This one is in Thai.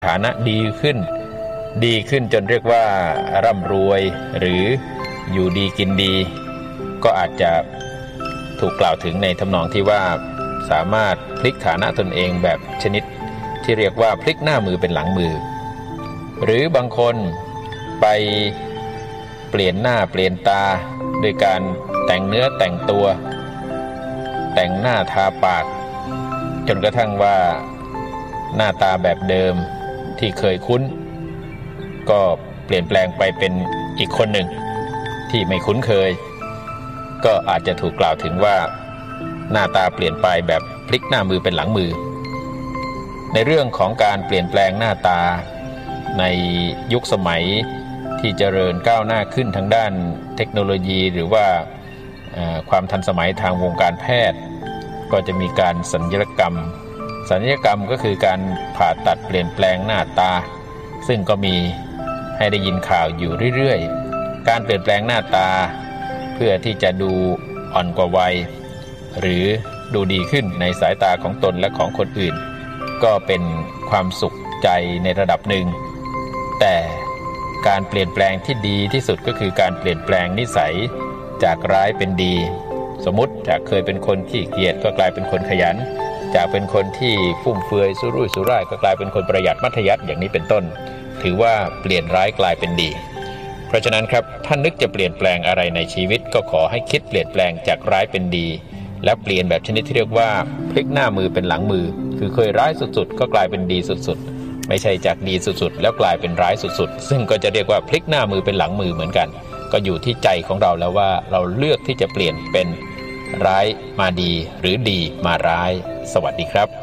ฐานะดีขึ้นจนเรียกว่าร่ำรวยหรืออยู่ดีกินดีก็อาจจะถูกกล่าวถึงในทำนองที่ว่าสามารถพลิกฐานะตนเองแบบชนิดที่เรียกว่าพลิกหน้ามือเป็นหลังมือหรือบางคนไปเปลี่ยนหน้าเปลี่ยนตาโดยการแต่งเนื้อแต่งตัวแต่งหน้าทาปากจนกระทั่งว่าหน้าตาแบบเดิมที่เคยคุ้นก็เปลี่ยนแปลงไปเป็นอีกคนหนึ่งที่ไม่คุ้นเคยก็อาจจะถูกกล่าวถึงว่าหน้าตาเปลี่ยนไปแบบพลิกหน้ามือเป็นหลังมือในเรื่องของการเปลี่ยนแปลงหน้าตาในยุคสมัยที่เจริญก้าวหน้าขึ้นทางด้านเทคโนโลยีหรือว่าความทันสมัยทางวงการแพทย์ก็จะมีการศัลยกรรมก็คือการผ่าตัดเปลี่ยนแปลงหน้าตาซึ่งก็มีให้ได้ยินข่าวอยู่เรื่อยๆการเปลี่ยนแปลงหน้าตาเพื่อที่จะดูอ่อนกว่าวัยหรือดูดีขึ้นในสายตาของตนและของคนอื่นก็เป็นความสุขใจในระดับหนึ่งแต่การเปลี่ยนแปลงที่ดีที่สุดก็คือการเปลี่ยนแปลงนิสัยจากร้ายเป็นดีสมมุติจากเคยเป็นคนขี้เกียจก็กลายเป็นคนขยันจากเป็นคนที่ฟุ่มเฟือยสุรุ่ยสุร่ายก็กลายเป็นคนประหยัดมัธยัสถ์อย่างนี้เป็นต้นถือว่าเปลี่ยนร้ายกลายเป็นดีเพราะฉะนั้นครับถ้านึกจะเปลี่ยนแปลงอะไรในชีวิตก็ขอให้คิดเปลี่ยนแปลงจากร้ายเป็นดีและเปลี่ยนแบบชนิดที่เรียกว่าพลิกหน้ามือเป็นหลังมือคือเคยร้ายสุดๆก็กลายเป็นดีสุดๆไม่ใช่จากดีสุดๆแล้วกลายเป็นร้ายสุดๆซึ่งก็จะเรียกว่าพลิกหน้ามือเป็นหลังมือเหมือนกันก็อยู่ที่ใจของเราแล้วว่าเราเลือกที่จะเปลี่ยนเป็นร้ายมาดีหรือดีมาร้ายสวัสดีครับ